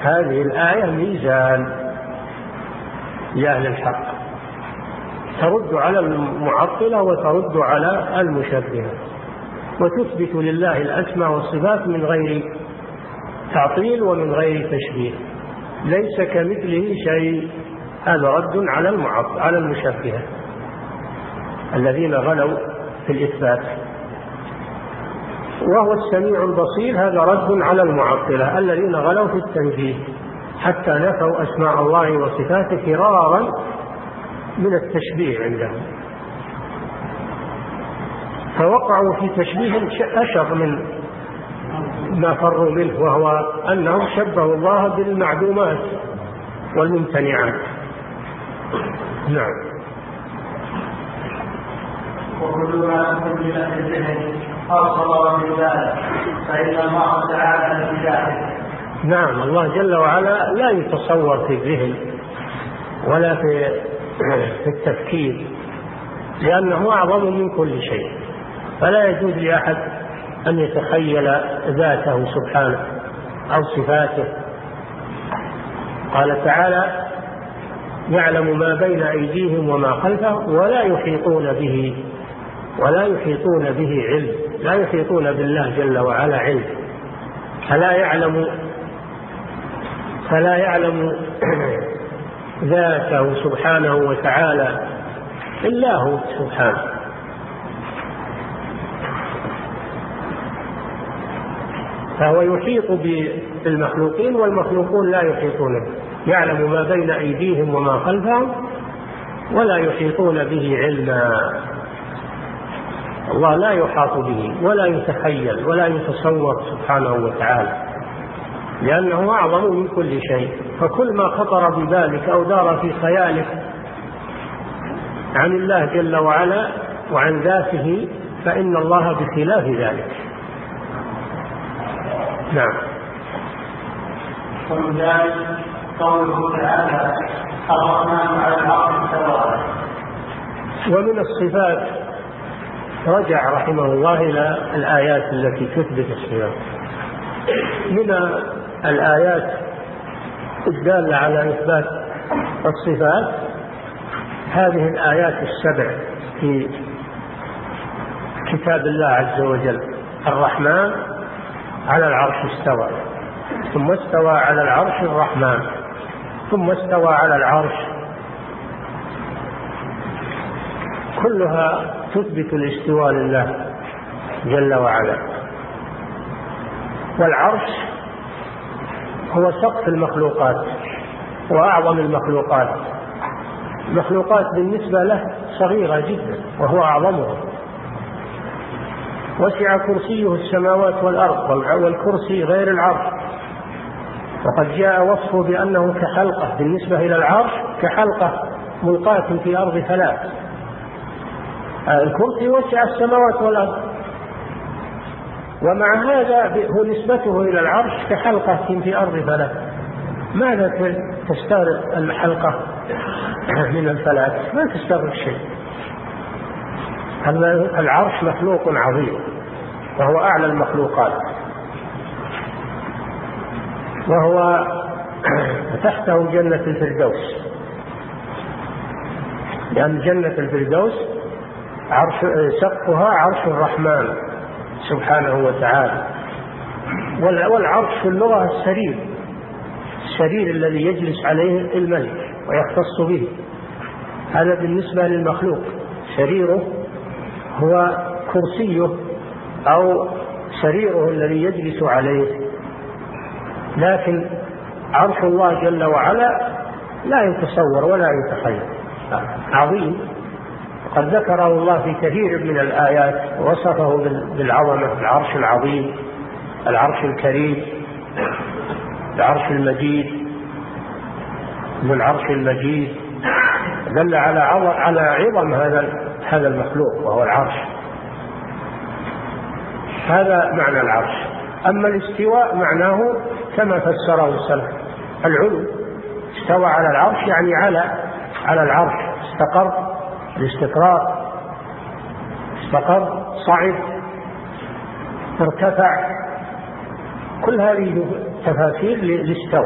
هذه الآية ميزان لأهل الحق، ترد على المعطلة وترد على المشبهة، وتثبت لله الأسماء والصفات من غير تعطيل ومن غير تشبيه، ليس كمثله شيء. هذا رد على المشبهة الذين غلوا في الإثبات. وهو السميع البصير، هذا رد على المعطلة الذين غلوا في التنزيه حتى نفوا أسماء الله وصفاته فرارا من التشبيه عندهم، فوقعوا في تشبيه أشر من ما فروا منه، وهو أنهم شبهوا الله بالمعدومات والممتنعات. نعم. وكل ما تكون من الذهن أصغر من ذلك فإن الله تعالى في ذلك. نعم، الله جل وعلا لا يتصور في الذهن ولا في التفكير، لأنه أعظم من كل شيء، فلا يجوز لأحد أن يتخيل ذاته سبحانه أو صفاته. قال تعالى: يعلم ما بين أيديهم وما خلفهم ولا يحيطون به علم. لا يحيطون بالله جل وعلا علم، فلا يعلم ذاته سبحانه وتعالى إلا هو سبحانه. فهو يحيط بالمخلوقين والمخلوقون لا يحيطون به. يعلم ما بين أيديهم وما خلفهم ولا يحيطون به علما. الله لا يحاط به ولا يتخيل ولا يتصور سبحانه وتعالى، لأنه أعظم من كل شيء. فكل ما خطر ببالك أو دار في خيالك عن الله جل وعلا وعن ذاته فإن الله بخلاف ذلك. نعم. ومن ذلك قوله تعالى: الرحمن على العرش استوى. ومن الصفات رجع رحمه الله إلى الآيات التي تثبت الصفات. من الآيات الدالة على إثبات الصفات هذه الآيات السبع في كتاب الله عز وجل: الرحمن على العرش استوى، ثم استوى على العرش الرحمن، ثم استوى على العرش. كلها تثبت الاستواء لله جل وعلا. والعرش هو سقف المخلوقات وأعظم المخلوقات. المخلوقات بالنسبة له صغيرة جدا وهو أعظمها. وسع كرسيه السماوات والأرض، والكرسي غير العرش. وقد جاء وصفه بأنه كحلقة بالنسبة إلى العرش، كحلقة ملقاة في أرض ثلاث. الكرسي وسع السماوات والأرض، ومع هذا هو نسبته إلى العرش كحلقة في أرض ثلاث. ماذا تستغرق الحلقة من الفلات؟ ما تستغرق شيء. العرش مخلوق عظيم وهو أعلى المخلوقات، وهو تحته جنة الفردوس، لأن جنة الفردوس سقفها عرش الرحمن سبحانه وتعالى. والعرش في اللغة السرير الذي يجلس عليه الملك ويختص به. هذا بالنسبة للمخلوق. سريره هو كرسيه أو سريره الذي يجلس عليه، لكن عرش الله جل وعلا لا يتصور ولا يتخيل، عظيم. قد ذكره الله في كثير من الآيات وصفه بالعظمة: العرش العظيم، العرش الكريم، العرش المجيد، العرش المجيد. دل على عظم هذا المخلوق وهو العرش. هذا معنى العرش. أما الاستواء معناه كما فسره السلف: العلو. استوى على العرش يعني على العرش. استقر، الاستقرار. استقر، صعد، ارتفع. كل هذه تفاسير للاستواء.